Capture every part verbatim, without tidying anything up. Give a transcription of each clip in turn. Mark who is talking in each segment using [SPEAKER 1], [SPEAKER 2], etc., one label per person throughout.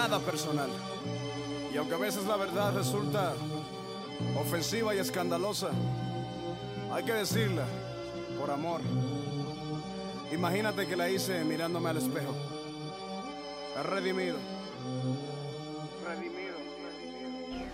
[SPEAKER 1] nada personal. Y aunque a veces la verdad resulta ofensiva y escandalosa, hay que decirla por amor. Imagínate que la hice mirándome al espejo. Está redimido. Redimido, redimido.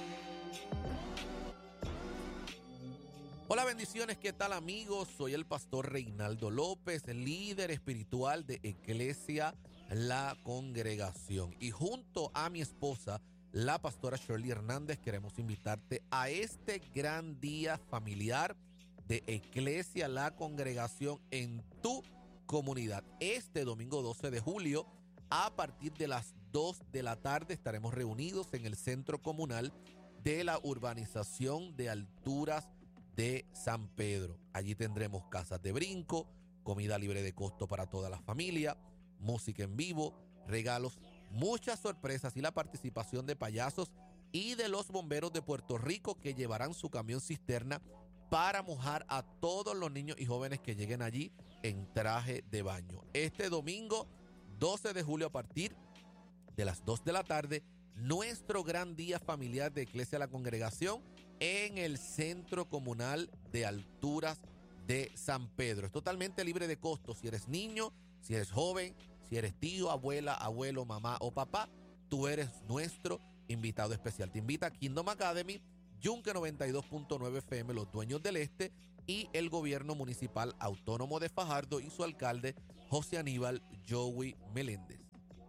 [SPEAKER 2] Hola, bendiciones, ¿qué tal, amigos? Soy el pastor Reinaldo López, líder espiritual de Iglesia La Congregación. Y junto a mi esposa, la pastora Shirley Hernández, queremos invitarte a este gran día familiar de Iglesia La Congregación en tu comunidad. Este domingo doce de julio, a partir de las dos de la tarde, estaremos reunidos en el centro comunal de la urbanización de Alturas de San Pedro. Allí tendremos casas de brinco, comida libre de costo para toda la familia, música en vivo, regalos, muchas sorpresas y la participación de payasos y de los bomberos de Puerto Rico, que llevarán su camión cisterna para mojar a todos los niños y jóvenes que lleguen allí en traje de baño. Este domingo doce de julio, a partir de las dos de la tarde, nuestro gran día familiar de Iglesia La Congregación en el centro comunal de Alturas de San Pedro. Es totalmente libre de costo. Si eres niño, si eres joven, si eres tío, abuela, abuelo, mamá o papá, tú eres nuestro invitado especial. Te invita Kingdom Academy, Yunque noventa y dos punto nueve F M, Los Dueños del Este, y el Gobierno Municipal Autónomo de Fajardo y su alcalde José Aníbal Joey Meléndez.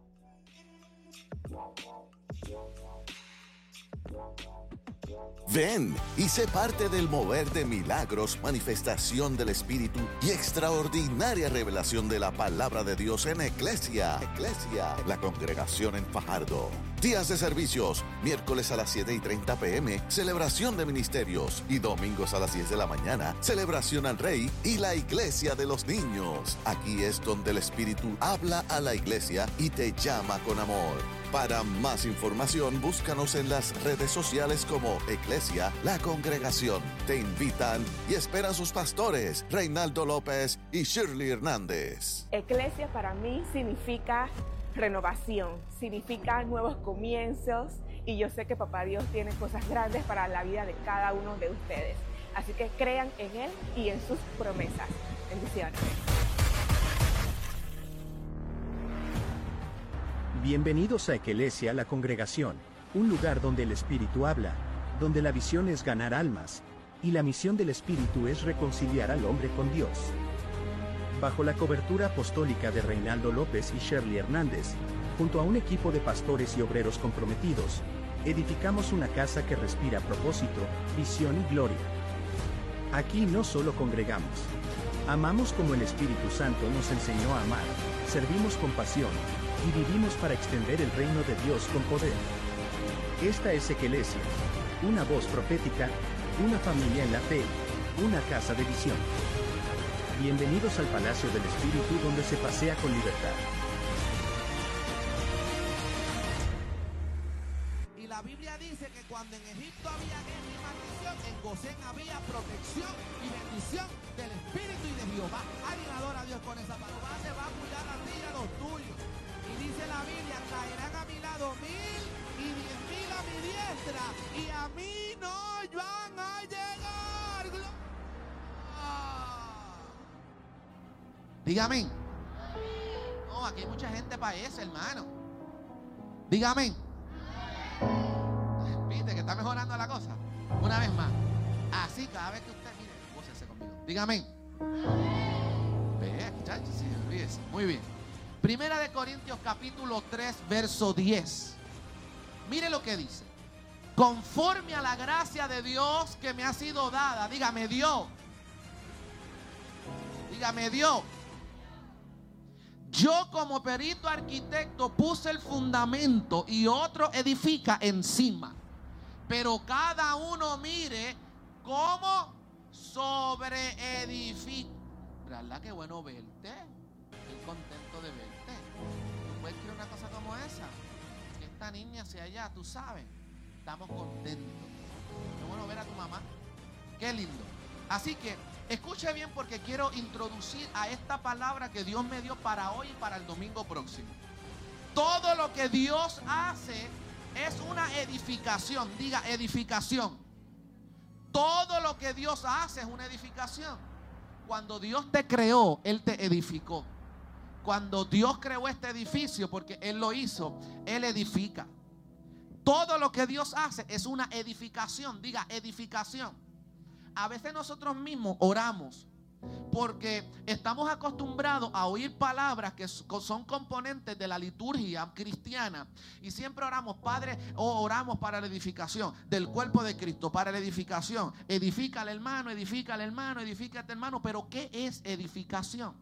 [SPEAKER 3] Ven y sé parte del mover de milagros, manifestación del Espíritu y extraordinaria revelación de la palabra de Dios en Iglesia, Iglesia, La Congregación en Fajardo. Días de servicios, miércoles a las siete y treinta p m, celebración de ministerios, y domingos a las diez de la mañana, celebración al Rey y la Iglesia de los Niños. Aquí es donde el Espíritu habla a la iglesia y te llama con amor. Para más información, búscanos en las redes sociales como Iglesia La Congregación. Te invitan y esperan sus pastores, Reinaldo López y Shirley Hernández.
[SPEAKER 4] Iglesia para mí significa renovación, significa nuevos comienzos, y yo sé que Papá Dios tiene cosas grandes para la vida de cada uno de ustedes. Así que crean en Él y en sus promesas. Bendiciones.
[SPEAKER 5] Bienvenidos a Iglesia La Congregación, un lugar donde el Espíritu habla, donde la visión es ganar almas, y la misión del Espíritu es reconciliar al hombre con Dios. Bajo la cobertura apostólica de Reinaldo López y Shirley Hernández, junto a un equipo de pastores y obreros comprometidos, edificamos una casa que respira propósito, visión y gloria. Aquí no solo congregamos, amamos como el Espíritu Santo nos enseñó a amar, servimos con pasión, y vivimos para extender el reino de Dios con poder. Esta es Iglesia, una voz profética, una familia en la fe, una casa de visión. Bienvenidos al Palacio del Espíritu, donde se pasea con libertad.
[SPEAKER 6] Y la Biblia dice que cuando en Egipto había guerra y maldición, en Gosén había protección y bendición del Espíritu y de Jehová. Alguien adora a Dios con esa palabra. Se va a cuidar a ti y a los tuyos. Y dice la Biblia, caerán a mi lado mil y diez mil a mi diestra, y a mí no van a llegar. Ah. Dígame. No, aquí hay mucha gente para eso, hermano. Dígame. Viste que está mejorando la cosa. Una vez más. Así cada vez que usted mire, gócese conmigo. Dígame. Ve, muchachos, sí, olvídese. Muy bien. Primera de Corintios capítulo tres, verso diez. Mire lo que dice. Conforme a la gracia de Dios que me ha sido dada. Dígame, Dios. Dígame, Dios. Yo como perito arquitecto puse el fundamento y otro edifica encima. Pero cada uno mire cómo sobre edifica. ¿Verdad? Qué bueno verte. Estoy contento de verte. ¿Tú puedes creer una cosa como esa? Que esta niña sea allá, tú sabes. Estamos contentos. Qué bueno ver a tu mamá. Qué lindo. Así que escuche bien, porque quiero introducir a esta palabra que Dios me dio para hoy y para el domingo próximo. todo lo que Dios hace es una edificación. Diga edificación. Todo lo que Dios hace es una edificación. Cuando Dios te creó, Él te edificó. Cuando Dios creó este edificio, porque Él lo hizo, Él edifica. Todo lo que Dios hace es una edificación. Diga edificación. A veces nosotros mismos oramos porque estamos acostumbrados a oír palabras que son componentes de la liturgia cristiana. Y siempre oramos, Padre, o oramos para la edificación del cuerpo de Cristo, para la edificación. Edifica al hermano, edifica al hermano, edifica al hermano. Pero ¿qué es edificación?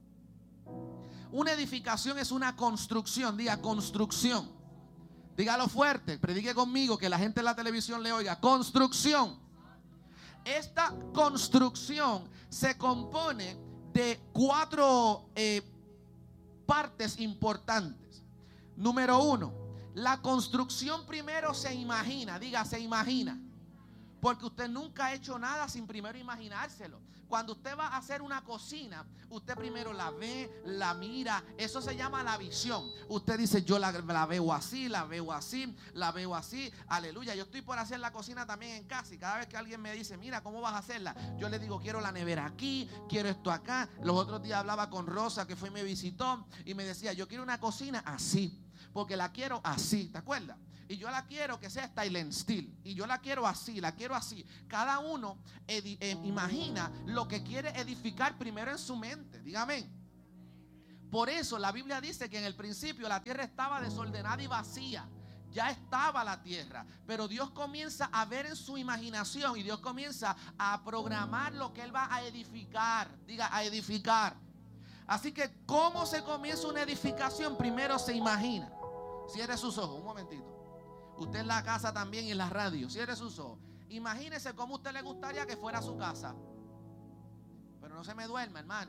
[SPEAKER 6] Una edificación es una construcción. Diga construcción. Dígalo fuerte, predique conmigo, que la gente en la televisión le oiga. Construcción. Esta construcción se compone de cuatro eh, partes importantes. Número uno, la construcción primero se imagina. Diga, se imagina. Porque usted nunca ha hecho nada sin primero imaginárselo. Cuando usted va a hacer una cocina, usted primero la ve, la mira. Eso se llama la visión. Usted dice, yo la, la veo así, la veo así, la veo así. Aleluya. Yo estoy por hacer la cocina también en casa. Y cada vez que alguien me dice, mira, ¿cómo vas a hacerla? Yo le digo, quiero la nevera aquí, quiero esto acá. Los otros días hablaba con Rosa, que fue y me visitó, y me decía, yo quiero una cocina así, porque la quiero así. ¿Te acuerdas? Y yo la quiero que sea Thailand Steel. Y yo la quiero así, la quiero así. Cada uno edi- eh, imagina lo que quiere edificar primero en su mente. Dígame. Por eso la Biblia dice que en el principio la tierra estaba desordenada y vacía. Ya estaba la tierra. Pero Dios comienza a ver en su imaginación. Y Dios comienza a programar lo que Él va a edificar. Diga, a edificar. Así que, ¿cómo se comienza una edificación? Primero se imagina. Cierre sus ojos, un momentito. Usted en la casa también y en la radio. Cierre sus ojos. Imagínese cómo a usted le gustaría que fuera su casa. Pero no se me duerma, hermano.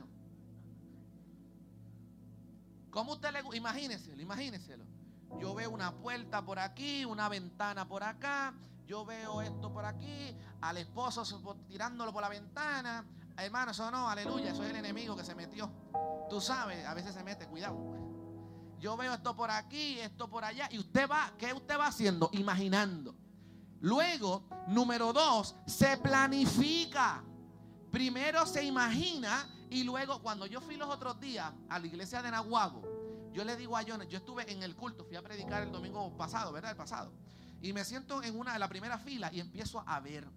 [SPEAKER 6] ¿Cómo usted le gusta? Imagíneselo, imagíneselo. Yo veo una puerta por aquí, una ventana por acá. Yo veo esto por aquí. Al esposo tirándolo por la ventana. Hermano, eso no, aleluya. Eso es el enemigo que se metió. Tú sabes, a veces se mete, cuidado. Yo veo esto por aquí, esto por allá. Y usted va, ¿qué usted va haciendo? Imaginando. Luego, número dos, se planifica. Primero se imagina y luego, cuando yo fui los otros días a la iglesia de Nahuabo, yo le digo a Jonas, yo estuve en el culto, fui a predicar el domingo pasado, ¿verdad? El pasado. Y me siento en una de la primera fila y empiezo a ver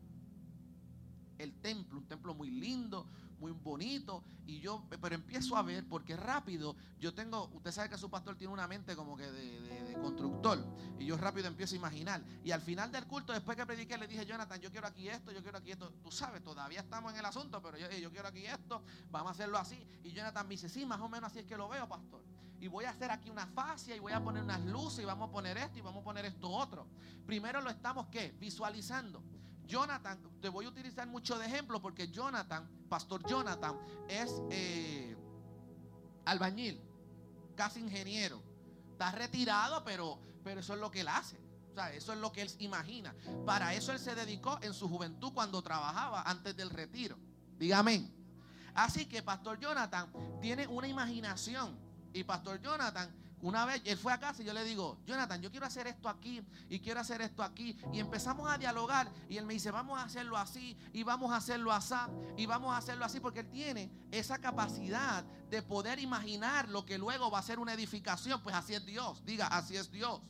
[SPEAKER 6] el templo, un templo muy lindo, muy bonito, y yo, pero empiezo a ver, porque rápido, yo tengo, usted sabe que su pastor tiene una mente como que de, de, de constructor, y yo rápido empiezo a imaginar, y al final del culto, después que prediqué, le dije, Jonathan, yo quiero aquí esto, yo quiero aquí esto, tú sabes, todavía estamos en el asunto, pero yo, yo quiero aquí esto, vamos a hacerlo así, y Jonathan me dice, sí, más o menos así es que lo veo, pastor, y voy a hacer aquí una fascia, y voy a poner unas luces, y vamos a poner esto, y vamos a poner esto otro. Primero lo estamos, ¿qué? Visualizando. Jonathan, te voy a utilizar mucho de ejemplo porque Jonathan, Pastor Jonathan, es eh, albañil, casi ingeniero. Está retirado, pero, pero eso es lo que él hace. O sea, eso es lo que él imagina. Para eso él se dedicó en su juventud cuando trabajaba antes del retiro. Dígame. Así que Pastor Jonathan tiene una imaginación. Y Pastor Jonathan, una vez él fue a casa y yo le digo, Jonathan, yo quiero hacer esto aquí y quiero hacer esto aquí. Y empezamos a dialogar y él me dice, vamos a hacerlo así y vamos a hacerlo así y vamos a hacerlo así, porque él tiene esa capacidad de poder imaginar lo que luego va a ser una edificación. Pues así es Dios, diga, así es Dios.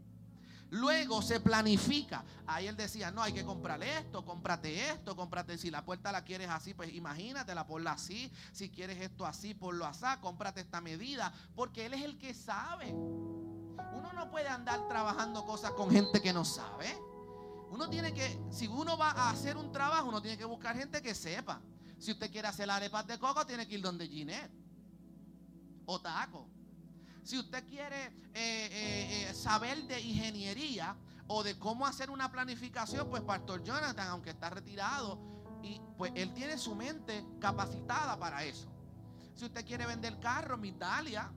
[SPEAKER 6] Luego se planifica. Ahí él decía, no, hay que comprarle esto, cómprate esto, cómprate, si la puerta la quieres así, pues imagínatela, ponla así. Si quieres esto así, ponlo así, cómprate esta medida, porque él es el que sabe. Uno no puede andar trabajando cosas con gente que no sabe. Uno tiene que, si uno va a hacer un trabajo, uno tiene que buscar gente que sepa. Si usted quiere hacer arepas de coco, tiene que ir donde Ginette o Taco. Si usted quiere eh, eh, eh, saber de ingeniería o de cómo hacer una planificación, pues Pastor Jonathan, aunque está retirado, y pues él tiene su mente capacitada para eso. Si usted quiere vender carros, Mitalia.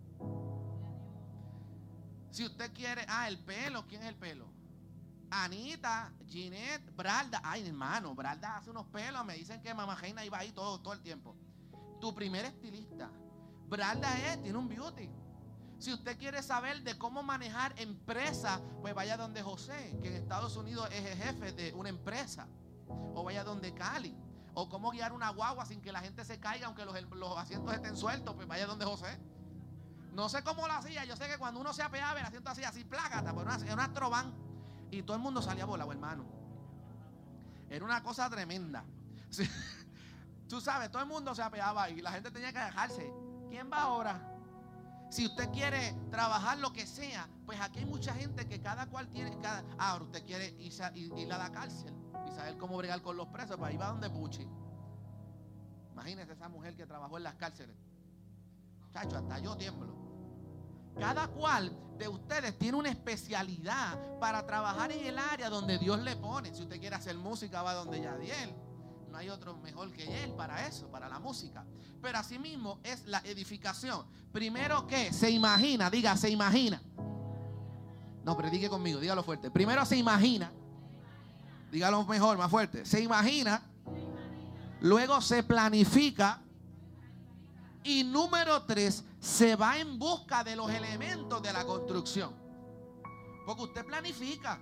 [SPEAKER 6] Si usted quiere, ah, el pelo, ¿quién es el pelo? Anita, Ginette, Bralda. Ay, hermano, Bralda hace unos pelos. Me dicen que Mamá Reina iba ahí todo, todo el tiempo. Tu primer estilista. Bralda es, tiene un beauty. Si usted quiere saber de cómo manejar empresas, pues vaya donde José, que en Estados Unidos es el jefe de una empresa. O vaya donde Cali. O cómo guiar una guagua sin que la gente se caiga aunque los, los asientos estén sueltos, pues vaya donde José. No sé cómo lo hacía. Yo sé que cuando uno se apeaba el asiento hacía así, plágata, pero era una trobán. Y todo el mundo salía volado, hermano. Era una cosa tremenda. Sí. Tú sabes, todo el mundo se apeaba y la gente tenía que dejarse. ¿Quién va ahora? Si usted quiere trabajar lo que sea, pues aquí hay mucha gente que cada cual tiene. Cada, ah, ahora usted quiere ir a, ir a la cárcel y saber cómo bregar con los presos, pues ahí va donde Puchi. Imagínese esa mujer que trabajó en las cárceles. Chacho, hasta yo tiemblo. Cada cual de ustedes tiene una especialidad para trabajar en el área donde Dios le pone. Si usted quiere hacer música, va donde Yadiel. No hay otro mejor que él para eso, para la música. Pero asimismo es la edificación. Primero que se imagina, diga, se imagina. No, predique conmigo, dígalo fuerte. Primero se imagina. Dígalo mejor, más fuerte. Se imagina. Luego se planifica. Y número tres, se va en busca de los elementos de la construcción. Porque usted planifica.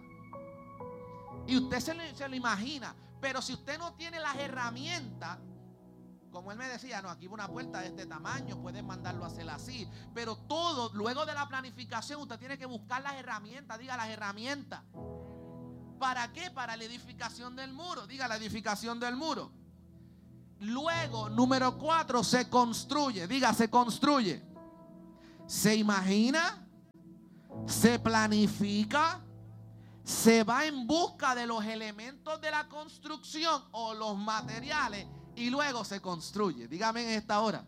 [SPEAKER 6] Y usted se lo, se lo imagina. Pero si usted no tiene las herramientas, como él me decía, no, aquí va una puerta de este tamaño, puedes mandarlo a hacer así. Pero todo, luego de la planificación, usted tiene que buscar las herramientas. Diga, las herramientas. ¿Para qué? Para la edificación del muro. Diga, la edificación del muro. Luego, número cuatro, se construye. Diga, se construye. Se imagina, se planifica, se va en busca de los elementos de la construcción o los materiales y luego se construye. Dígame en esta hora.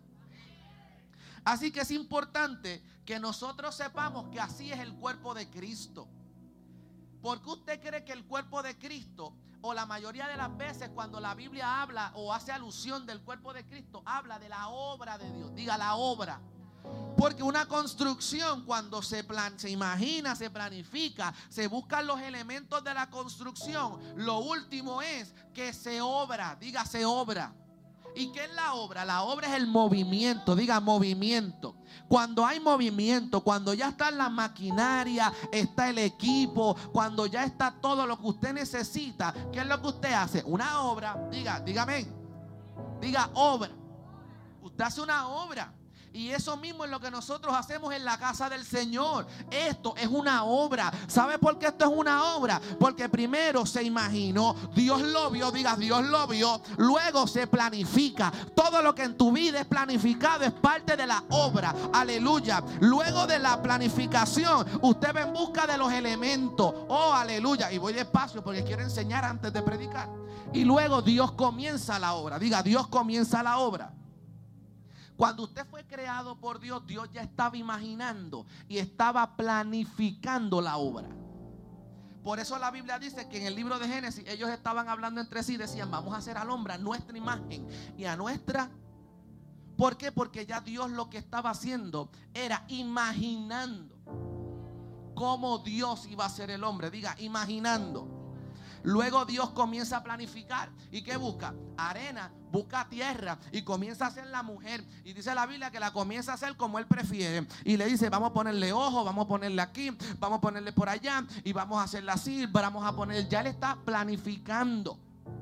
[SPEAKER 6] Así que es importante que nosotros sepamos que así es el cuerpo de Cristo. ¿Por qué usted cree que el cuerpo de Cristo, o la mayoría de las veces cuando la Biblia habla o hace alusión del cuerpo de Cristo, habla de la obra de Dios? Diga, la obra. Porque una construcción, cuando se, plan, se imagina, se planifica, se buscan los elementos de la construcción, lo último es que se obra. Diga, se obra. ¿Y qué es la obra? La obra es el movimiento. Diga, movimiento. Cuando hay movimiento, cuando ya está la maquinaria, está el equipo, cuando ya está todo lo que usted necesita, ¿qué es lo que usted hace? Una obra. Diga, dígame. Diga, obra. Usted hace una obra. Y eso mismo es lo que nosotros hacemos en la casa del Señor. Esto es una obra. ¿Sabe por qué esto es una obra? Porque primero se imaginó, Dios lo vio, diga, Dios lo vio. Luego se planifica. Todo lo que en tu vida es planificado es parte de la obra. Aleluya. Luego de la planificación, usted va en busca de los elementos. Oh, aleluya. Y voy despacio porque quiero enseñar antes de predicar. Y luego Dios comienza la obra. Diga, Dios comienza la obra. Cuando usted fue creado por Dios, Dios ya estaba imaginando y estaba planificando la obra. Por eso la Biblia dice que en el libro de Génesis ellos estaban hablando entre sí y decían, vamos a hacer al hombre a nuestra imagen y a nuestra. ¿Por qué? Porque ya Dios lo que estaba haciendo era imaginando cómo Dios iba a ser el hombre. Diga, imaginando. Luego Dios comienza a planificar. ¿Y qué busca? Arena, busca tierra y comienza a hacer la mujer. Y dice la Biblia que la comienza a hacer como él prefiere. Y le dice, vamos a ponerle ojos, vamos a ponerle aquí, vamos a ponerle por allá y vamos a hacerla así, vamos a poner. Ya él está planificando,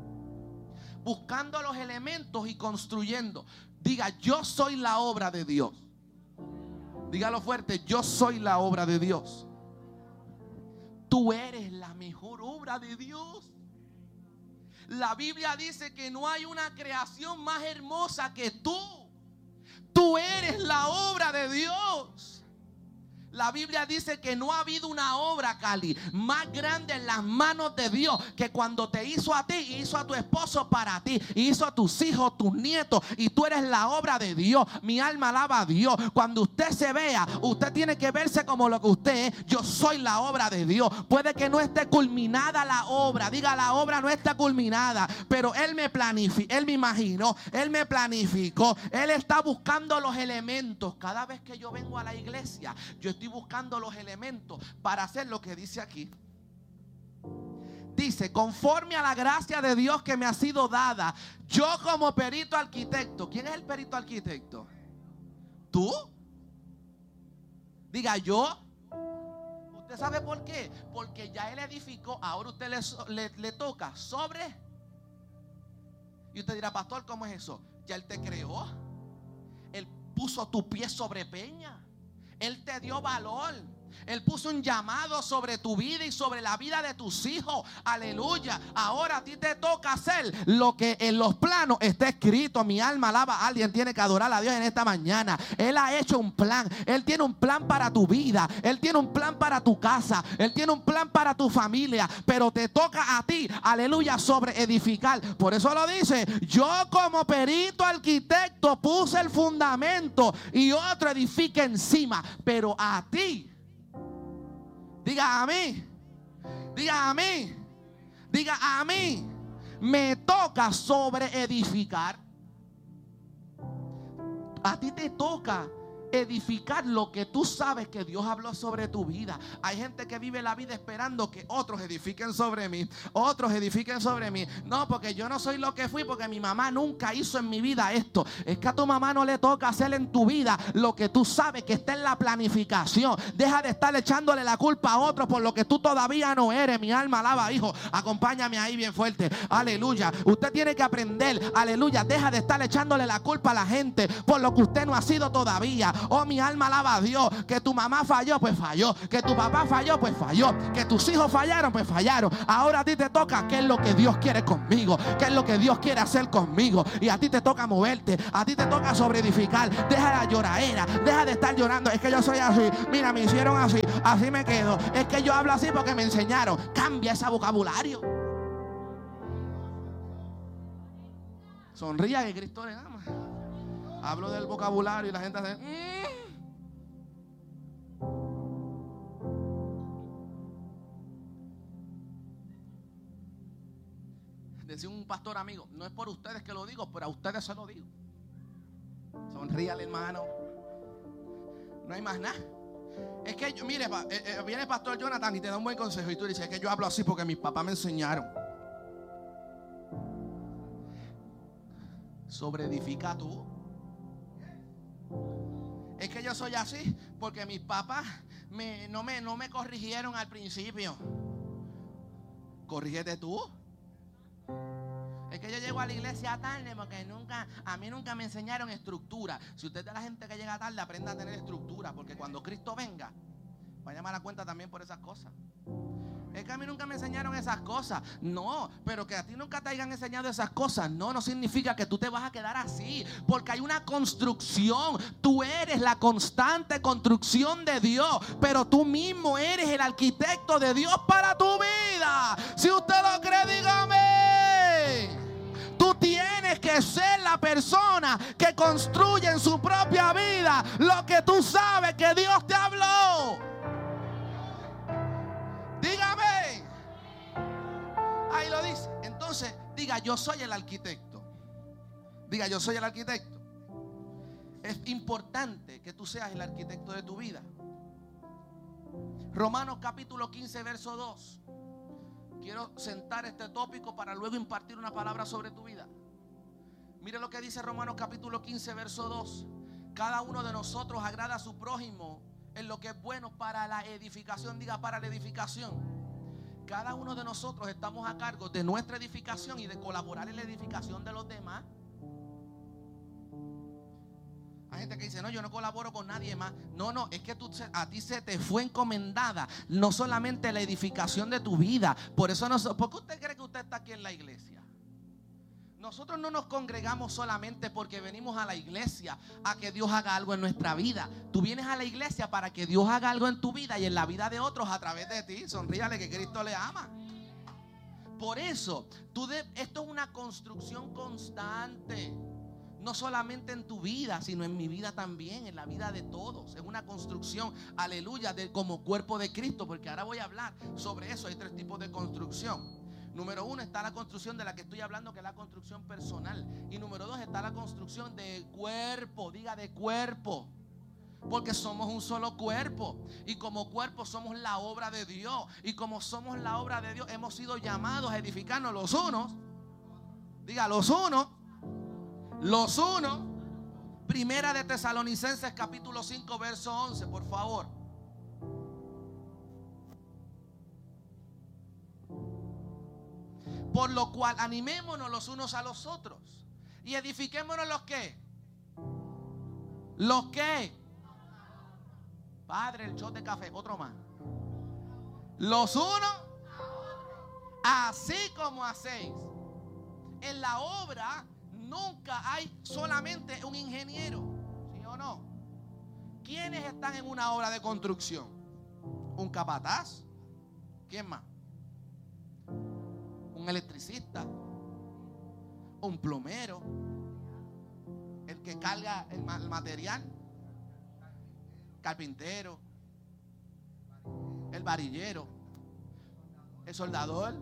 [SPEAKER 6] buscando los elementos y construyendo. Diga, yo soy la obra de Dios. Dígalo fuerte, yo soy la obra de Dios. Tú eres la mejor obra de Dios. La Biblia dice que no hay una creación más hermosa que tú. Tú eres la obra de Dios. La Biblia dice que no ha habido una obra, Cali, más grande en las manos de Dios que cuando te hizo a ti, hizo a tu esposo para ti, hizo a tus hijos, tus nietos, y tú eres la obra de Dios. Mi alma alaba a Dios. Cuando usted se vea, usted tiene que verse como lo que usted es. Yo soy la obra de Dios. Puede que no esté culminada la obra, diga, la obra no está culminada, pero Él me planificó, Él me imaginó, Él me planificó, Él está buscando los elementos. Cada vez que yo vengo a la iglesia, yo estoy Estoy buscando los elementos para hacer lo que dice aquí. Dice, conforme a la gracia de Dios que me ha sido dada, yo como perito arquitecto. ¿Quién es el perito arquitecto? ¿Tú? Diga yo. ¿Usted sabe por qué? Porque ya Él edificó, ahora usted le, le, le toca sobre. Y usted dirá, pastor, ¿cómo es eso? Ya Él te creó. Él puso tu pie sobre peña. Él te dio valor. Él puso un llamado sobre tu vida y sobre la vida de tus hijos. Aleluya. Ahora a ti te toca hacer lo que en los planos está escrito. Mi alma alaba. Alguien tiene que adorar a Dios en esta mañana. Él ha hecho un plan. Él tiene un plan para tu vida. Él tiene un plan para tu casa. Él tiene un plan para tu familia. Pero te toca a ti, aleluya, sobre edificar. Por eso lo dice: yo como perito arquitecto puse el fundamento y otro edifica encima. Pero a ti, diga a mí, diga a mí, diga a mí, me toca sobre edificar. A ti te toca edificar lo que tú sabes que Dios habló sobre tu vida. Hay gente que vive la vida esperando que otros edifiquen sobre mí, otros edifiquen sobre mí. No, porque yo no soy lo que fui, porque mi mamá nunca hizo en mi vida esto. Es que a tu mamá no le toca hacer en tu vida lo que tú sabes que está en la planificación. Deja de estar echándole la culpa a otros por lo que tú todavía no eres. Mi alma alaba, hijo. Acompáñame ahí bien fuerte. Aleluya. Usted tiene que aprender. Aleluya. Deja de estar echándole la culpa a la gente por lo que usted no ha sido todavía. Oh, mi alma alaba a Dios. Que tu mamá falló, pues falló. Que tu papá falló, pues falló. Que tus hijos fallaron, pues fallaron. Ahora a ti te toca qué es lo que Dios quiere conmigo, qué es lo que Dios quiere hacer conmigo. Y a ti te toca moverte, a ti te toca sobreedificar. Deja la lloradera, deja de estar llorando. Es que yo soy así, mira, me hicieron así, así me quedo. Es que yo hablo así porque me enseñaron. Cambia ese vocabulario. Sonría que Cristo le ama. Hablo del vocabulario y la gente hace mmm. Decía un pastor amigo: no es por ustedes que lo digo, pero a ustedes se lo digo. Sonríale, hermano. No hay más nada. Es que yo, mire, eh, eh, viene el pastor Jonathan y te da un buen consejo y tú dices: es que yo hablo así porque mis papás me enseñaron. Sobreedifica tú. Es que yo soy así porque mis papás me, no, me, no me corrigieron al principio. Corrígete tú. Es que yo llego a la iglesia tarde porque nunca, a mí nunca me enseñaron estructura. Si usted es de la gente que llega tarde, aprenda a tener estructura, porque cuando Cristo venga, va a llamar a cuenta también por esas cosas. Es que a mí nunca me enseñaron esas cosas. No, pero que a ti nunca te hayan enseñado esas cosas, no, no significa que tú te vas a quedar así. Porque hay una construcción. Tú eres la constante construcción de Dios, pero tú mismo eres el arquitecto de Dios para tu vida. Si usted lo cree, dígame. Tú tienes que ser la persona que construye en su propia vida lo que tú sabes que Dios te habló. Dígame. Ahí lo dice. Entonces, diga: yo soy el arquitecto. Diga: yo soy el arquitecto. Es importante que tú seas el arquitecto de tu vida. Romanos capítulo quince, verso dos. Quiero sentar este tópico para luego impartir una palabra sobre tu vida. Mire lo que dice Romanos capítulo quince, verso dos. Cada uno de nosotros agrada a su prójimo en lo que es bueno para la edificación. Diga: para la edificación. Cada uno de nosotros estamos a cargo de nuestra edificación y de colaborar en la edificación de los demás. Hay gente que dice: no, yo no colaboro con nadie más. No, no, es que tú, a ti se te fue encomendada no solamente la edificación de tu vida. Por eso no, ¿por qué usted cree que usted está aquí en la iglesia? Nosotros no nos congregamos solamente porque venimos a la iglesia a que Dios haga algo en nuestra vida. Tú vienes a la iglesia para que Dios haga algo en tu vida y en la vida de otros a través de ti. Sonríale que Cristo le ama. Por eso, tú de, esto es una construcción constante. No solamente en tu vida, sino en mi vida también, en la vida de todos. Es una construcción, aleluya, de, como cuerpo de Cristo. Porque ahora voy a hablar sobre eso. Hay tres tipos de construcción. Número uno está la construcción de la que estoy hablando, que es la construcción personal. Y número dos está la construcción de cuerpo. Diga: de cuerpo. Porque somos un solo cuerpo. Y como cuerpo somos la obra de Dios. Y como somos la obra de Dios, hemos sido llamados a edificarnos los unos. Diga: los unos. Los unos. Primera de Tesalonicenses capítulo cinco, verso once, por favor. Por lo cual animémonos los unos a los otros y edifiquémonos los que. Los que. Padre, el shot de café, otro más. Los unos, así como hacéis. En la obra nunca hay solamente un ingeniero, ¿sí o no? ¿Quiénes están en una obra de construcción? Un capataz. ¿Quién más? Un electricista. Un plomero. El que carga el, el material. Carpintero. El varillero. El soldador.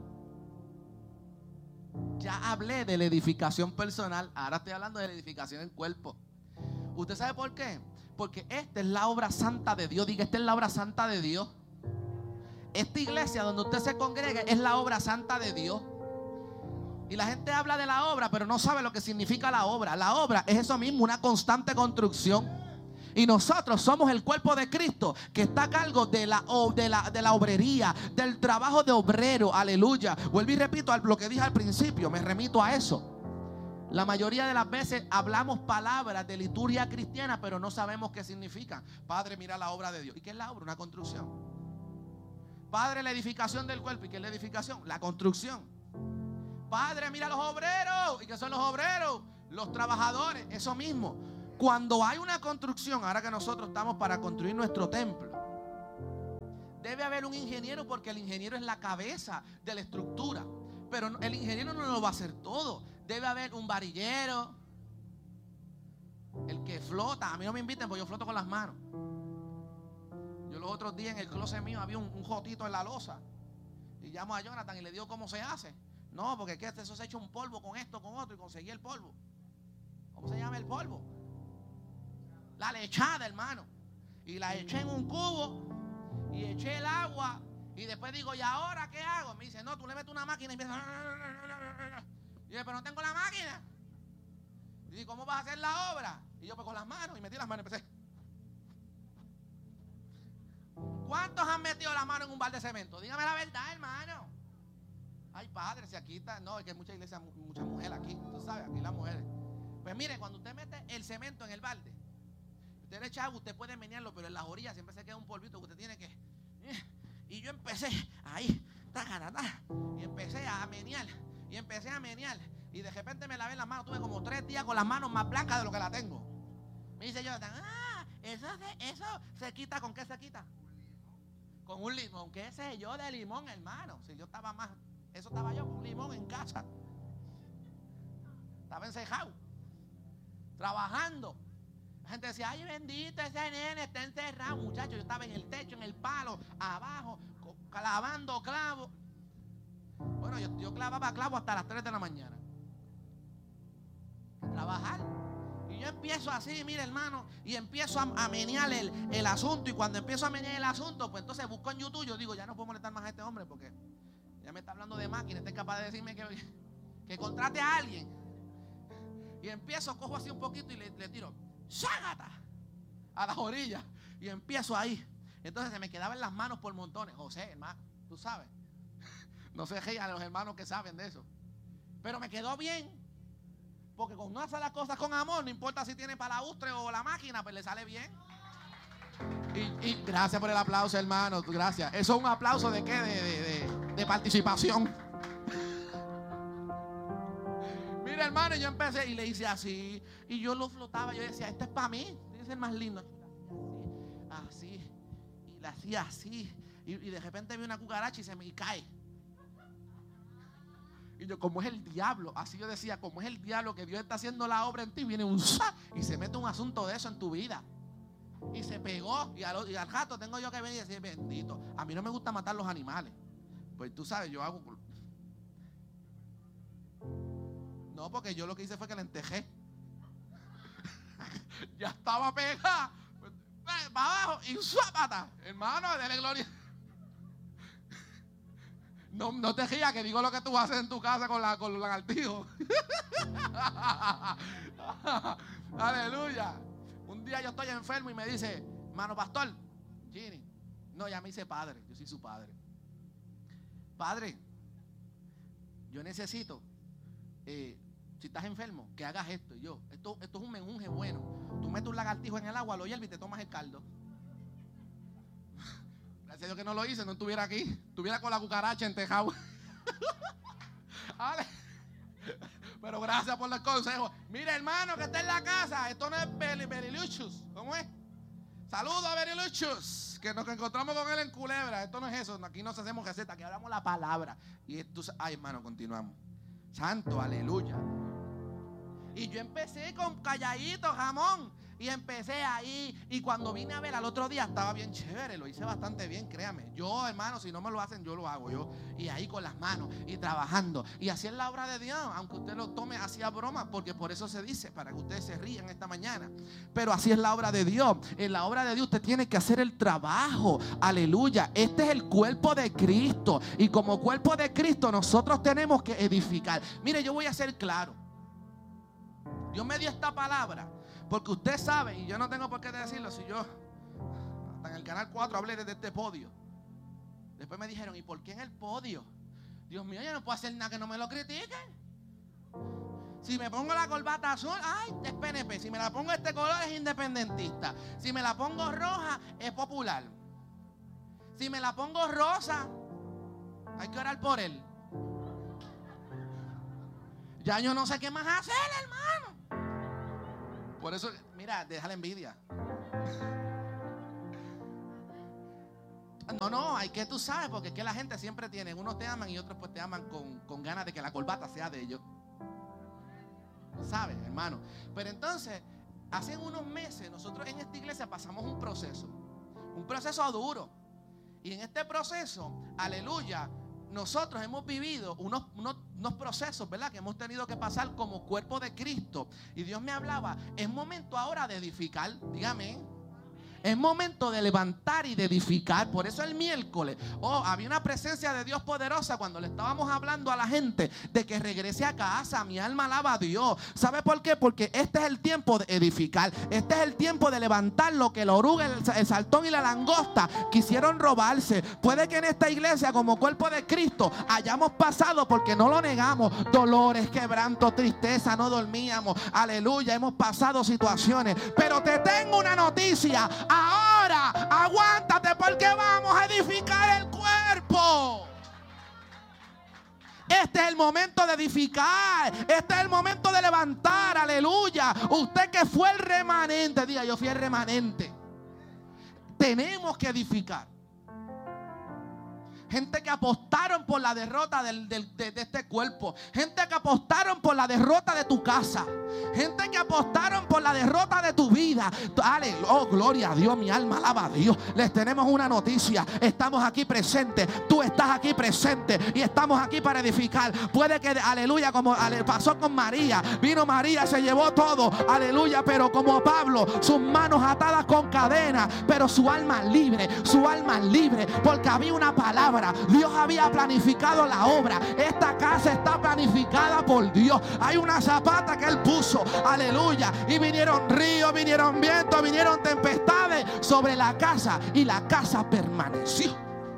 [SPEAKER 6] Ya hablé de la edificación personal. Ahora estoy hablando de la edificación en cuerpo. ¿Usted sabe por qué? Porque esta es la obra santa de Dios. Diga, esta es la obra santa de Dios. Esta iglesia donde usted se congrega es la obra santa de Dios. Y la gente habla de la obra, pero no sabe lo que significa la obra. La obra es eso mismo, una constante construcción. Y nosotros somos el cuerpo de Cristo que está a cargo de la, de la, de la obrería, del trabajo de obrero. Aleluya. Vuelvo y repito lo que dije al principio, me remito a eso. La mayoría de las veces hablamos palabras de liturgia cristiana, pero no sabemos qué significan. Padre, mira la obra de Dios. ¿Y qué es la obra? Una construcción. Padre, la edificación del cuerpo. ¿Y qué es la edificación? La construcción. Padre, mira los obreros. ¿Y qué son los obreros? Los trabajadores. Eso mismo. Cuando hay una construcción, ahora que nosotros estamos para construir nuestro templo, debe haber un ingeniero, porque el ingeniero es la cabeza de la estructura. Pero el ingeniero no lo va a hacer todo. Debe haber un varillero, el que flota. A mí no me inviten porque yo floto con las manos. Yo los otros días en el closet mío había un, un jotito en la losa. Y llamo a Jonathan y le digo cómo se hace. No, porque ¿qué? Eso se ha hecho un polvo con esto, con otro, y conseguí el polvo. ¿Cómo se llama el polvo? La lechada, hermano. Y la eché en un cubo y eché el agua. Y después digo, ¿y ahora qué hago? Me dice, no, tú le metes una máquina y empiezas. Y yo, pero no tengo la máquina. Y digo, ¿cómo vas a hacer la obra? Y yo, pues con las manos. Y metí las manos y empecé. ¿Cuántos han metido la mano en un balde de cemento? Dígame la verdad, hermano. Ay, padre, si aquí está. No, es que hay muchas iglesias, muchas mujeres aquí. Tú sabes, aquí las mujeres. Pues mire, cuando usted mete el cemento en el balde, usted le echa agua, usted puede menearlo, pero en las orillas siempre se queda un polvito que usted tiene que. Y yo empecé ahí, y empecé a menear, y empecé a menear, y de repente me lavé las manos. Tuve como tres días con las manos más blancas de lo que la tengo. Me dice Jonathan, ah, eso se, eso se quita. ¿Con qué se quita? Con un limón. ¿Qué sé yo de limón, hermano? Si yo estaba más, eso estaba yo con un limón en casa. Estaba encejado, trabajando. La gente decía, ay, bendito, ese nene está encerrado. Muchachos, yo estaba en el techo, en el palo, abajo, clavando clavos. Bueno, yo, yo clavaba clavos hasta las tres de la mañana. Trabajar. Y yo empiezo así, mire, hermano, y empiezo a, a menear el, el asunto. Y cuando empiezo a menear el asunto, pues entonces busco en YouTube. Yo digo, ya no puedo molestar más a este hombre porque ya me está hablando de máquina. Este es capaz de decirme que, que contrate a alguien. Y empiezo, cojo así un poquito y le, le tiro ¡Ságata! A las orillas. Y empiezo ahí. Entonces se me quedaban las manos por montones. José, hermano, tú sabes. No se rían a los hermanos que saben de eso. Pero me quedó bien. Porque cuando uno hace las cosas con amor, no importa si tiene palaustre o la máquina, pues le sale bien. Y, y gracias por el aplauso, hermano. Gracias. Eso es un aplauso de qué? De, de, de, de participación. Mira, hermano, yo empecé y le hice así. Y yo lo flotaba. Yo decía, este es para mí. Este es el más lindo. Así. Y le hacía así. Y, y de repente vi una cucaracha y se me cae. Y yo, como es el diablo, así yo decía, como es el diablo que Dios está haciendo la obra en ti, viene un ¡sa! Y se mete un asunto de eso en tu vida. Y se pegó. Y al, y al rato tengo yo que venir y decir, bendito. A mí no me gusta matar los animales. Pues tú sabes, yo hago. No, porque yo lo que hice fue que la entejé. Ya estaba pegada. Pues, para abajo y ¡suápata! Hermano, dele gloria. No, no te rías, que digo lo que tú haces en tu casa con, la, con los lagartijos. Aleluya. Un día yo estoy enfermo y me dice, mano pastor, Gini. No, ya me dice padre, yo soy su padre. Padre, yo necesito, eh, si estás enfermo, que hagas esto. Y yo, esto, esto es un menjunje bueno. Tú metes un lagartijo en el agua, lo hierves y te tomas el caldo. Gracias a Dios que no lo hice, no estuviera aquí. Estuviera con la cucaracha en tejado. Pero gracias por los consejos. Mire, hermano, que está en la casa. Esto no es Beriluchus. ¿Cómo es? Saludos a Beriluchus, que nos encontramos con él en Culebra. Esto no es eso. Aquí no hacemos receta, aquí hablamos la palabra. Y esto, ay, hermano, continuamos. Santo, aleluya. Y yo empecé con calladito, jamón. Y empecé ahí. Y cuando vine a ver al otro día estaba bien chévere. Lo hice bastante bien, créame. Yo, hermano, si no me lo hacen, yo lo hago yo. Y ahí con las manos y trabajando. Y así es la obra de Dios. Aunque usted lo tome así a broma, porque por eso se dice, para que ustedes se rían esta mañana. Pero así es la obra de Dios. En la obra de Dios usted tiene que hacer el trabajo. Aleluya. Este es el cuerpo de Cristo. Y como cuerpo de Cristo nosotros tenemos que edificar. Mire, yo voy a ser claro. Dios me dio esta palabra porque usted sabe, y yo no tengo por qué decirlo, si yo hasta en el canal cuatro hablé desde este podio. Después me dijeron, ¿y por qué en el podio? Dios mío, yo no puedo hacer nada que no me lo critiquen. Si me pongo la corbata azul, ay, es P N P. Si me la pongo este color, es independentista. Si me la pongo roja, es popular. Si me la pongo rosa, hay que orar por él. Ya yo no sé qué más hacer, hermano. Por eso, mira, deja la envidia. No, no, hay que, tú sabes, porque es que la gente siempre tiene, unos te aman y otros pues te aman con, con ganas de que la corbata sea de ellos. ¿Sabes, hermano? Pero entonces, hace unos meses nosotros en esta iglesia pasamos un proceso. Un proceso duro. Y en este proceso, aleluya, nosotros hemos vivido unos, unos, unos procesos, ¿verdad? Que hemos tenido que pasar como cuerpo de Cristo. Y Dios me hablaba, es momento ahora de edificar, dígame. Es momento de levantar y de edificar. Por eso el miércoles, oh, había una presencia de Dios poderosa cuando le estábamos hablando a la gente de que regrese a casa. Mi alma alaba a Dios. ¿Sabe por qué? Porque este es el tiempo de edificar. Este es el tiempo de levantar lo que la oruga, el, el saltón y la langosta quisieron robarse. Puede que en esta iglesia como cuerpo de Cristo hayamos pasado, porque no lo negamos, dolores, quebrantos, tristeza, no dormíamos. Aleluya, hemos pasado situaciones. Pero te tengo una noticia. Ahora, aguántate porque vamos a edificar el cuerpo. Este es el momento de edificar. Este es el momento de levantar. Aleluya. Usted que fue el remanente, diga, yo fui el remanente. Tenemos que edificar. Gente que apostaron por la derrota del, del, de, de este cuerpo. Gente que apostaron por la derrota de tu casa. Gente que apostaron por la derrota de tu vida. Dale, oh, gloria a Dios, mi alma alaba a Dios. Les tenemos una noticia. Estamos aquí presentes. Tú estás aquí presente. Y estamos aquí para edificar. Puede que, aleluya, como pasó con María. Vino María, se llevó todo. Aleluya, pero como Pablo, sus manos atadas con cadenas. Pero su alma libre. Su alma libre. Porque había una palabra. Dios había planificado la obra. Esta casa está planificada por Dios. Hay una zapata que Él puso. Aleluya. Y vinieron ríos, vinieron vientos, vinieron tempestades sobre la casa. Y la casa permaneció.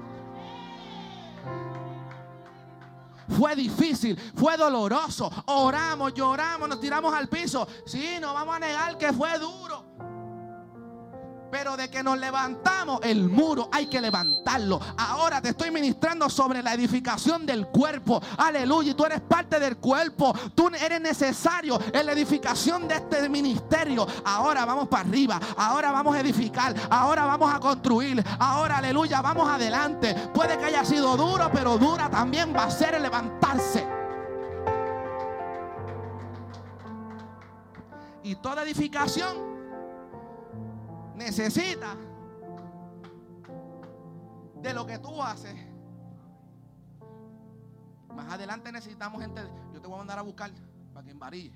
[SPEAKER 6] Fue difícil, fue doloroso. Oramos, lloramos, nos tiramos al piso. Sí, no vamos a negar que fue duro. Pero de que nos levantamos, el muro hay que levantarlo. Ahora te estoy ministrando sobre la edificación del cuerpo. Aleluya, y tú eres parte del cuerpo. Tú eres necesario en la edificación de este ministerio. Ahora vamos para arriba. Ahora vamos a edificar. Ahora vamos a construir. Ahora, aleluya, vamos adelante. Puede que haya sido duro, pero dura también va a ser el levantarse. Y toda edificación necesita de lo que tú haces. Más adelante necesitamos gente. Yo te voy a mandar a buscar para que embarille.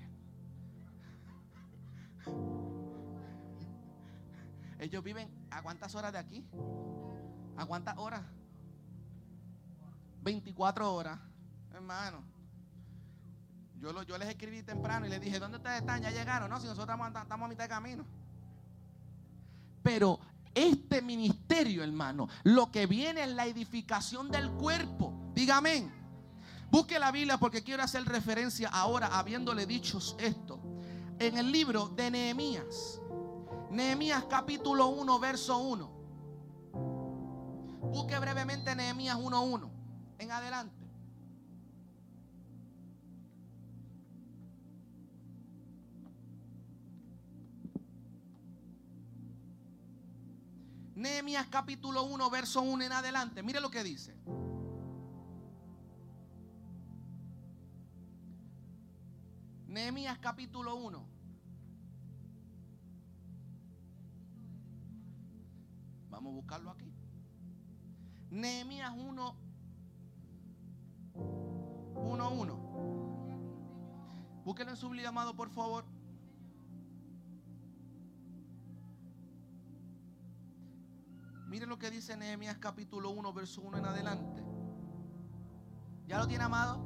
[SPEAKER 6] Ellos viven ¿a cuántas horas de aquí? ¿A cuántas horas? veinticuatro horas, hermano. Yo, lo, yo les escribí temprano y les dije, ¿dónde ustedes están? ¿Ya llegaron? No, si nosotros estamos, estamos a mitad de camino. Pero este ministerio, hermano, lo que viene es la edificación del cuerpo. Dígame. Busque la Biblia porque quiero hacer referencia ahora, habiéndole dicho esto, en el libro de Nehemías. Nehemías capítulo uno, verso uno. Busque brevemente Nehemías uno uno en adelante. Nehemías capítulo uno, verso uno en adelante. Mire lo que dice. Nehemías capítulo uno. Vamos a buscarlo aquí. Nehemías uno, uno, uno. Búsquelo en su Biblia, amado, por favor. Mire lo que dice Nehemías capítulo uno, verso uno en adelante. ¿Ya lo tiene, amado?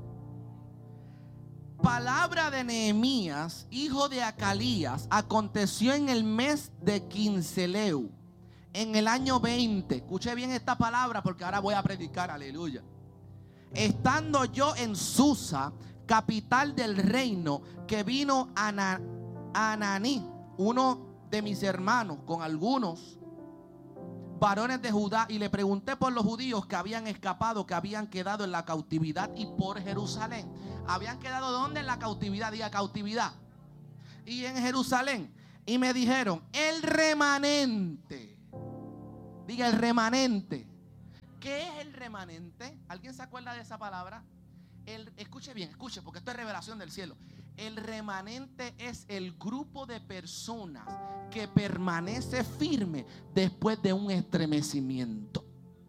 [SPEAKER 6] Palabra de Nehemías, hijo de Acalías, aconteció en el mes de Quinceleu, en el año veinte. Escuche bien esta palabra porque ahora voy a predicar, aleluya. Estando yo en Susa, capital del reino, que vino Ana, Ananí, uno de mis hermanos, con algunos varones de Judá, y le pregunté por los judíos que habían escapado, que habían quedado en la cautividad y por Jerusalén. ¿Habían quedado dónde? En la cautividad, diga cautividad. Y en Jerusalén. Y me dijeron, el remanente. Diga el remanente. ¿Qué es el remanente? ¿Alguien se acuerda de esa palabra? El, escuche bien, escuche, porque esto es revelación del cielo. El remanente es el grupo de personas que permanece firme después de un estremecimiento.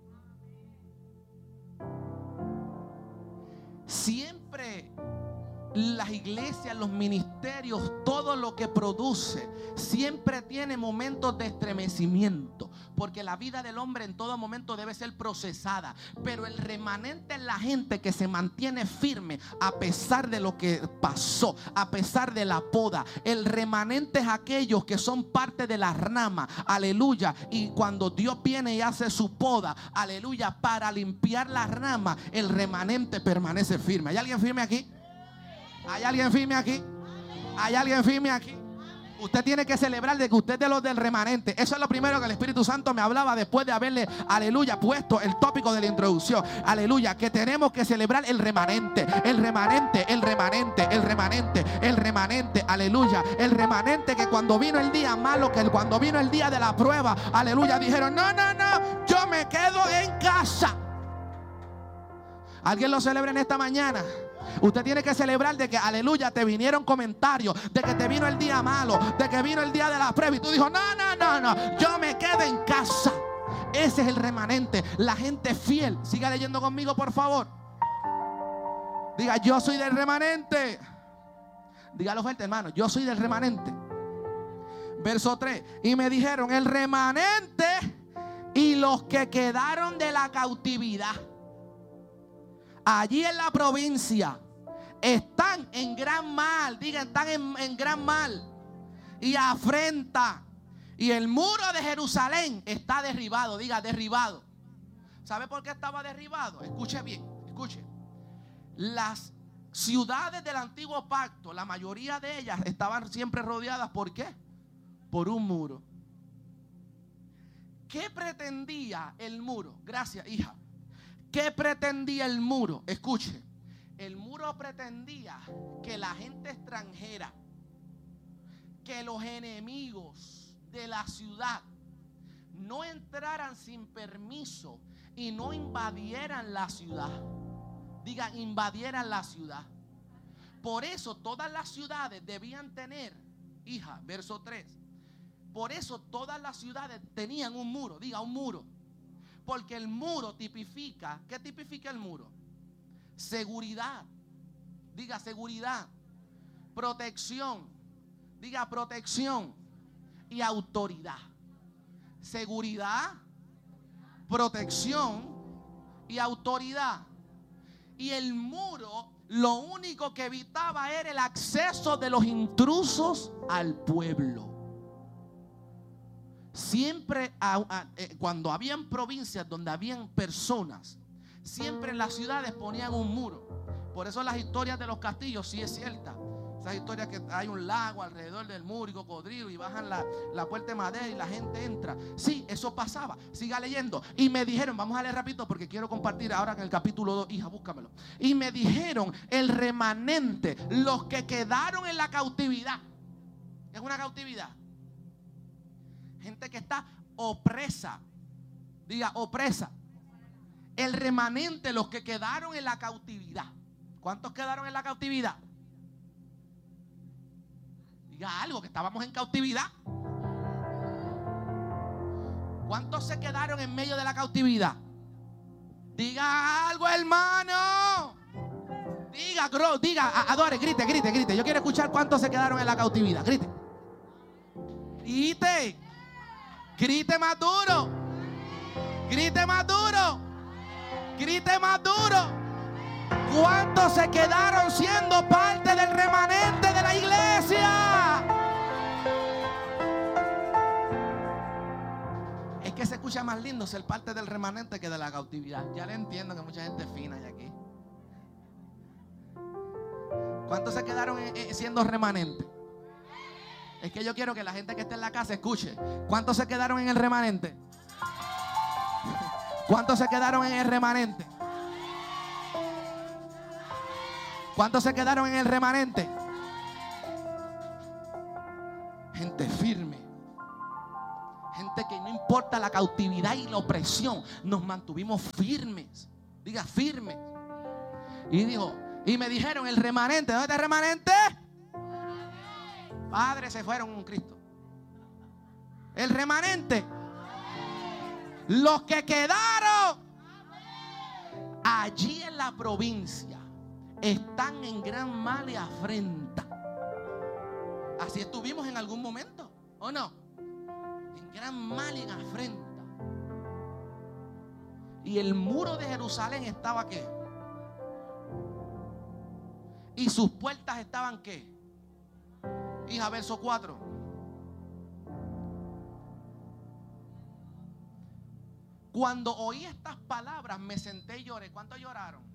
[SPEAKER 6] Siempre las iglesias, los ministerios, todo lo que produce, siempre tiene momentos de estremecimiento, porque la vida del hombre en todo momento debe ser procesada. Pero el remanente es la gente que se mantiene firme a pesar de lo que pasó, a pesar de la poda. El remanente es aquellos que son parte de la rama, aleluya. Y cuando Dios viene y hace su poda, aleluya, para limpiar la rama, el remanente permanece firme. ¿Hay alguien firme aquí? ¿Hay alguien firme aquí? ¿Hay alguien firme aquí? Usted tiene que celebrar de que usted es de los del remanente. Eso es lo primero que el Espíritu Santo me hablaba después de haberle, aleluya, puesto el tópico de la introducción. Aleluya, que tenemos que celebrar el remanente. El remanente, el remanente, el remanente, el remanente, aleluya. El remanente que cuando vino el día malo, que cuando vino el día de la prueba, aleluya, dijeron, no, no, no, yo me quedo en casa. ¿Alguien lo celebra en esta mañana? Usted tiene que celebrar de que, aleluya, te vinieron comentarios, de que te vino el día malo, de que vino el día de la prueba y tú dijo, no, no, no, no, yo me quedo en casa. Ese es el remanente, la gente fiel. Siga leyendo conmigo, por favor. Diga, yo soy del remanente. Dígalo fuerte, hermano, yo soy del remanente. Verso tres, y me dijeron, el remanente y los que quedaron de la cautividad allí en la provincia están en gran mal. Digan, están en, en gran mal y afrenta. Y el muro de Jerusalén está derribado. Diga, derribado. ¿Sabe por qué estaba derribado? Escuche bien, escuche. Las ciudades del antiguo pacto, la mayoría de ellas estaban siempre rodeadas. ¿Por qué? Por un muro. ¿Qué pretendía el muro? Gracias, hija. ¿Qué pretendía el muro? Escuche, el muro pretendía que la gente extranjera, que los enemigos de la ciudad no entraran sin permiso y no invadieran la ciudad. Digan, invadieran la ciudad. Por eso todas las ciudades debían tener, hija, verso tres. Por eso todas las ciudades tenían un muro. Diga, un muro. Porque el muro tipifica, ¿qué tipifica el muro? Seguridad. Diga seguridad. Protección. Diga protección. Y autoridad. Seguridad, protección y autoridad. Y el muro lo único que evitaba era el acceso de los intrusos al pueblo. Siempre a, a, eh, cuando habían provincias donde habían personas siempre en las ciudades ponían un muro. Por eso las historias de los castillos sí es cierta. Esas historias que hay un lago alrededor del muro y cocodrilo y bajan la, la puerta de madera y la gente entra. Sí, eso pasaba. Siga leyendo. Y me dijeron, vamos a leer rapidito porque quiero compartir ahora en el capítulo dos. Hija, búscamelo. Y me dijeron, el remanente, los que quedaron en la cautividad. Es una cautividad. Gente que está opresa. Diga, opresa. El remanente, los que quedaron en la cautividad. ¿Cuántos quedaron en la cautividad? Diga algo, que estábamos en cautividad. ¿Cuántos se quedaron en medio de la cautividad? Diga algo, hermano. Diga, bro, diga, adore, grite, grite, grite. Yo quiero escuchar cuántos se quedaron en la cautividad. Grite. Grite. Grite más duro. Grite más duro. Grite más duro. ¿Cuántos se quedaron siendo parte del remanente de la iglesia? Es que se escucha más lindo ser parte del remanente que de la cautividad. Ya le entiendo que mucha gente fina hay aquí. ¿Cuántos se quedaron siendo remanente? Es que yo quiero que la gente que esté en la casa escuche. ¿Cuántos se quedaron en el remanente? ¿Cuántos se quedaron en el remanente? ¿Cuántos se quedaron en el remanente? Gente firme. Gente que no importa la cautividad y la opresión, nos mantuvimos firmes. Diga, firmes. Y dijo, y me dijeron, el remanente. ¿Dónde está el remanente? Padre, se fueron con Cristo. El remanente. Los que quedaron allí en la provincia están en gran mal y afrenta. Así estuvimos en algún momento, ¿o no? En gran mal y en afrenta. Y el muro de Jerusalén estaba ¿qué? Y sus puertas estaban ¿qué? Hija, verso cuatro. Cuando oí estas palabras me senté y lloré. ¿Cuántos lloraron?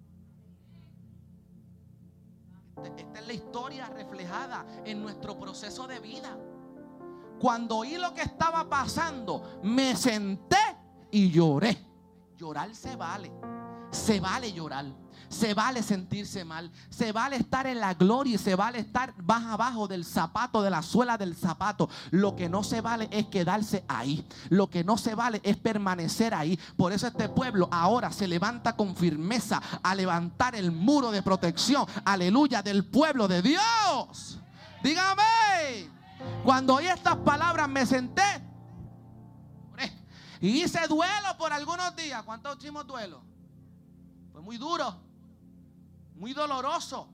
[SPEAKER 6] Esta es la historia reflejada en nuestro proceso de vida. Cuando oí lo que estaba pasando, me senté y lloré. Llorar se vale. Se vale llorar. Se vale sentirse mal. Se vale estar en la gloria y se vale estar más abajo del zapato, de la suela del zapato. Lo que no se vale es quedarse ahí. Lo que no se vale es permanecer ahí. Por eso este pueblo ahora se levanta con firmeza a levantar el muro de protección. Aleluya, del pueblo de Dios. Dígame. Cuando oí estas palabras me senté y hice duelo por algunos días. ¿Cuántos hicimos duelo? Fue muy duro, muy doloroso.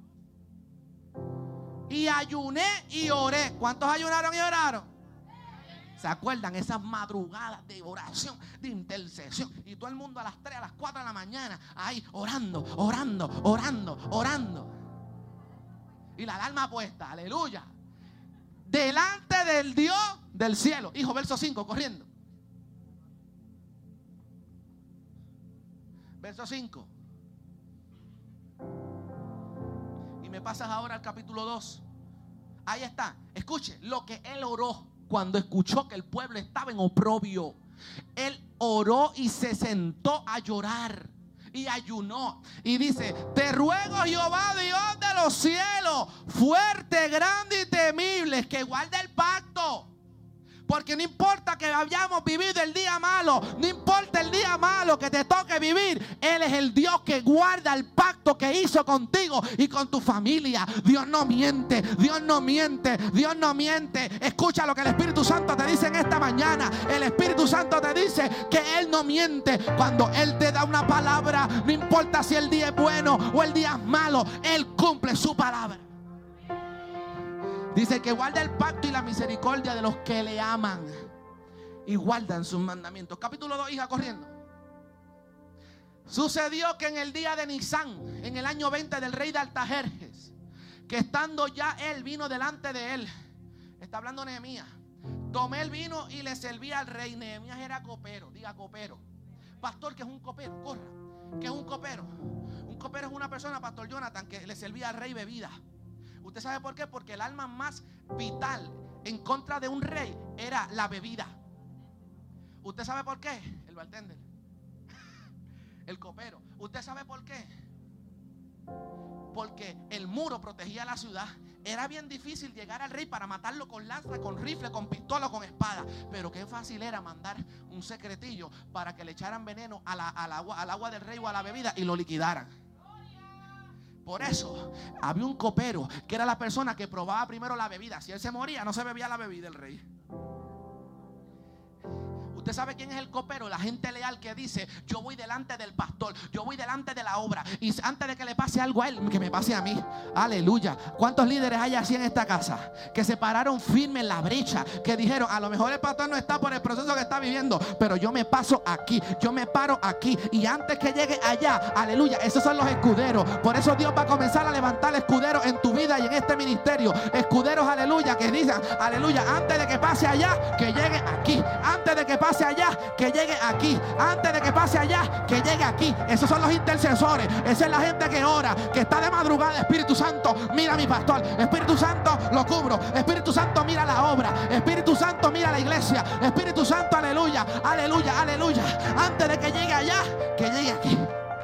[SPEAKER 6] Y ayuné y oré. ¿Cuántos ayunaron y oraron? ¿Se acuerdan? Esas madrugadas de oración, de intercesión. Y todo el mundo a las tres, a las cuatro de la mañana, ahí orando, orando, orando, orando. Y la alarma puesta, aleluya. Delante del Dios del cielo. Hijo, verso cinco, corriendo. Verso cinco. Y me pasas ahora al capítulo dos. Ahí está. Escuche lo que él oró cuando escuchó que el pueblo estaba en oprobio. Él oró y se sentó a llorar y ayunó. Y dice: te ruego, Jehová, Dios de los cielos, fuerte, grande y temible, que guarde el pacto. Porque no importa que hayamos vivido el día malo, no importa el día malo que te toque vivir, Él es el Dios que guarda el pacto que hizo contigo y con tu familia. Dios no miente, Dios no miente, Dios no miente. Escucha lo que el Espíritu Santo te dice en esta mañana. El Espíritu Santo te dice que Él no miente. Cuando Él te da una palabra, no importa si el día es bueno o el día es malo, Él cumple su palabra. Dice que guarda el pacto y la misericordia de los que le aman y guardan sus mandamientos. Capítulo dos, hija, corriendo. Sucedió que en el día de Nisán, en el año veinte del rey de Artajerjes, que estando ya él vino delante de él, está hablando Nehemías, tomé el vino y le serví al rey. Nehemías era copero, diga copero. Pastor, que es un copero, corra. ¿Qué es un copero? Un copero es una persona, Pastor Jonathan, que le servía al rey bebida. ¿Usted sabe por qué? Porque el alma más vital en contra de un rey era la bebida. ¿Usted sabe por qué? El bartender. El copero. ¿Usted sabe por qué? Porque el muro protegía la ciudad. Era bien difícil llegar al rey para matarlo con lanza, con rifle, con pistola, con espada. Pero qué fácil era mandar un secretillo para que le echaran veneno a la, al, agua, al agua del rey o a la bebida y lo liquidaran. Por eso había un copero que era la persona que probaba primero la bebida. Si él se moría, no se bebía la bebida del rey. ¿Usted sabe quién es el copero? La gente leal que dice: yo voy delante del pastor, yo voy delante de la obra, y antes de que le pase algo a él, que me pase a mí. Aleluya. ¿Cuántos líderes hay así en esta casa? Que se pararon firme en la brecha, que dijeron: a lo mejor el pastor no está por el proceso que está viviendo, pero yo me paso aquí, yo me paro aquí, y antes que llegue allá, aleluya. Esos son los escuderos. Por eso Dios va a comenzar a levantar escuderos en tu vida y en este ministerio. Escuderos, aleluya, que dicen: aleluya, antes de que pase allá, que llegue aquí. Antes de que pase allá, que llegue aquí. Antes de que pase allá, que llegue aquí. Esos son los intercesores. Esa es la gente que ora, que está de madrugada. Espíritu Santo, mira a mi pastor. Espíritu Santo, lo cubro. Espíritu Santo, mira la obra. Espíritu Santo, mira la iglesia. Espíritu Santo, aleluya, aleluya, aleluya. Antes de que llegue allá, que llegue aquí.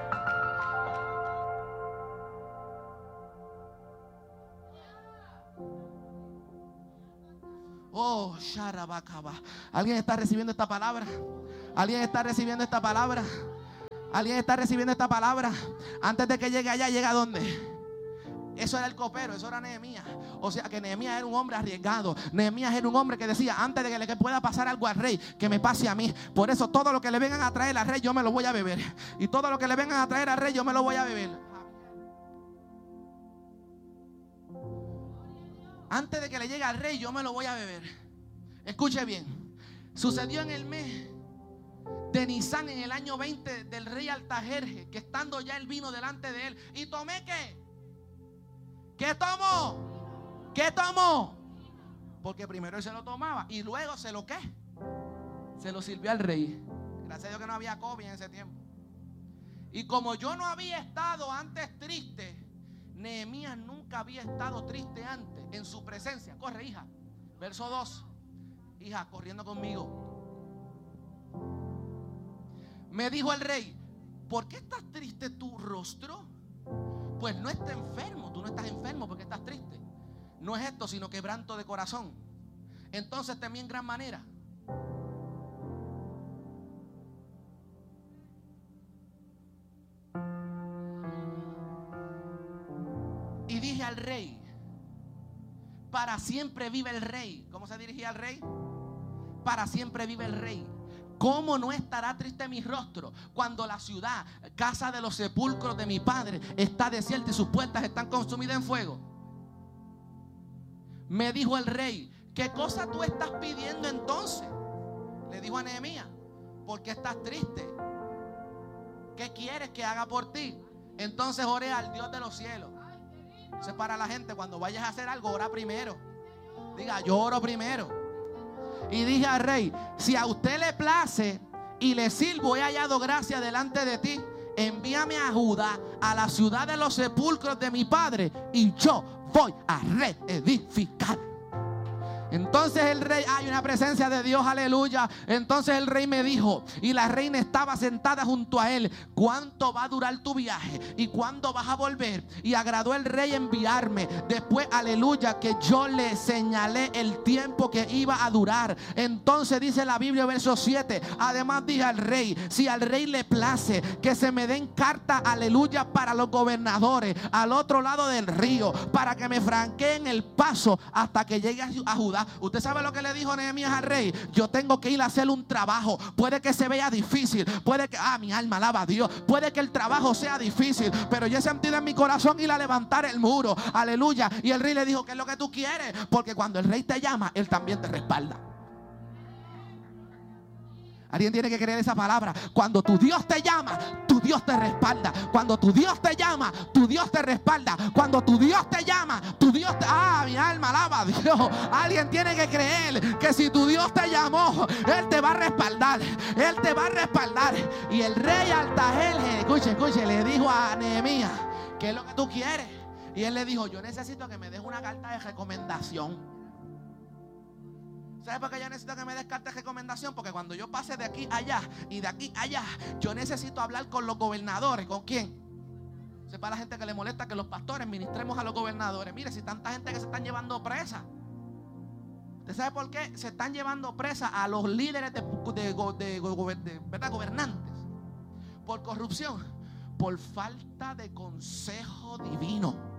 [SPEAKER 6] Oh, Sharabakaba. ¿Alguien está recibiendo esta palabra? ¿Alguien está recibiendo esta palabra? ¿Alguien está recibiendo esta palabra? Antes de que llegue allá, ¿llega a dónde? Eso era el copero, eso era Nehemías. O sea que Nehemías era un hombre arriesgado. Nehemías era un hombre que decía: antes de que le pueda pasar algo al rey, que me pase a mí. Por eso todo lo que le vengan a traer al rey, yo me lo voy a beber. Y todo lo que le vengan a traer al rey, yo me lo voy a beber. Antes de que le llegue al rey, yo me lo voy a beber. Escuche bien. Sucedió en el mes de Nisan, en el año veinte del rey Artajerjes, que estando ya el vino delante de él. ¿Y tomé qué? ¿Qué tomó? ¿Qué tomó? Porque primero él se lo tomaba y luego se lo ¿qué? Se lo sirvió al rey. Gracias a Dios que no había COVID en ese tiempo. Y como yo no había estado antes triste, Nehemías nunca había estado triste antes en su presencia. Corre, hija. Verso dos. Hija, corriendo conmigo. Me dijo el rey: ¿por qué estás triste tu rostro? Pues no está enfermo. Tú no estás enfermo porque estás triste. No es esto, sino quebranto de corazón. Entonces temí en gran manera. Y dije al rey: para siempre vive el rey. ¿Cómo se dirigía al rey? Para siempre vive el rey. ¿Cómo no estará triste mi rostro cuando la ciudad, casa de los sepulcros de mi padre, está desierta y sus puertas están consumidas en fuego? Me dijo el rey: ¿qué cosa tú estás pidiendo entonces? Le dijo a Nehemías: ¿por qué estás triste? ¿Qué quieres que haga por ti? Entonces oré al Dios de los cielos. Eso es para la gente: cuando vayas a hacer algo, ora primero. Diga: yo oro primero. Y dije al rey: si a usted le place y le sirvo, he hallado gracia delante de ti, envíame a Judá, a la ciudad de los sepulcros de mi padre, y yo voy a reedificar. Entonces el rey, hay una presencia de Dios, aleluya. Entonces el rey me dijo, y la reina estaba sentada junto a él: ¿cuánto va a durar tu viaje? ¿Y cuándo vas a volver? Y agradó el rey enviarme. Después, aleluya, que yo le señalé el tiempo que iba a durar. Entonces dice la Biblia, verso siete: además dije al rey: si al rey le place, que se me den cartas, aleluya, para los gobernadores al otro lado del río, para que me franqueen el paso hasta que llegue a Judá. ¿Usted sabe lo que le dijo Nehemías al rey? Yo tengo que ir a hacer un trabajo. Puede que se vea difícil, puede que, ah, mi alma alaba a Dios, puede que el trabajo sea difícil, pero yo he sentido en mi corazón ir a levantar el muro, aleluya. Y el rey le dijo: ¿qué es lo que tú quieres? Porque cuando el rey te llama, él también te respalda. Alguien tiene que creer esa palabra. Cuando tu Dios te llama, tu Dios te respalda. Cuando tu Dios te llama, tu Dios te respalda. Cuando tu Dios te llama, tu Dios te... Ah, mi alma alaba a Dios. Alguien tiene que creer que si tu Dios te llamó, Él te va a respaldar. Él te va a respaldar. Y el rey Artajerjes, escuche, escuche, le dijo a Nehemías, ¿qué es lo que tú quieres? Y él le dijo, yo necesito que me des una carta de recomendación. ¿Sabes por qué yo necesito que me des carta de recomendación? Porque cuando yo pase de aquí a allá y de aquí a allá, yo necesito hablar con los gobernadores. ¿Con quién? Sepa la gente que le molesta que los pastores ministremos a los gobernadores. Mire, si tanta gente que se están llevando presa. ¿Usted sabe por qué se están llevando presa a los líderes de, de, de, de, de ¿verdad? gobernantes? Por corrupción. Por falta de consejo divino.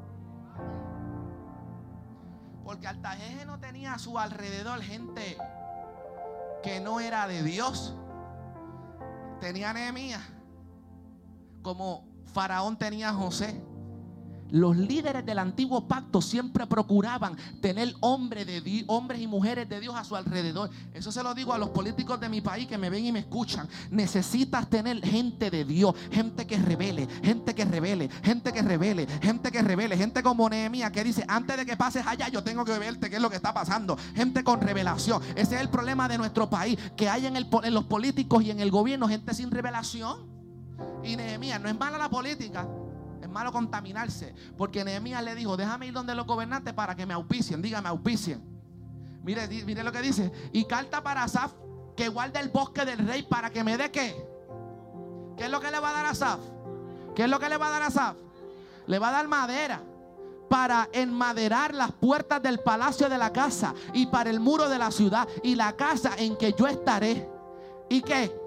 [SPEAKER 6] Porque Artajerjes no tenía a su alrededor gente que no era de Dios. Tenía a Nehemías, como Faraón tenía a José. Los líderes del antiguo pacto siempre procuraban tener hombres, de Dios, hombres y mujeres de Dios a su alrededor. Eso se lo digo a los políticos de mi país que me ven y me escuchan. Necesitas tener gente de Dios, gente que revele, gente que revele, gente que revele, gente que revele, gente como Nehemías que dice, antes de que pases allá yo tengo que verte qué es lo que está pasando. Gente con revelación. Ese es el problema de nuestro país, que hay en, el, en los políticos y en el gobierno gente sin revelación. Y Nehemías, no es mala la política, es malo contaminarse, porque Nehemías le dijo, déjame ir donde los gobernantes para que me auspicien. Dígame, auspicien. Mire, mire lo que dice. Y carta para Asaf, que guarde el bosque del rey para que me dé ¿qué? ¿Qué es lo que le va a dar a Asaf? ¿Qué es lo que le va a dar a Asaf? Le va a dar madera para enmaderar las puertas del palacio de la casa y para el muro de la ciudad y la casa en que yo estaré. ¿Y qué?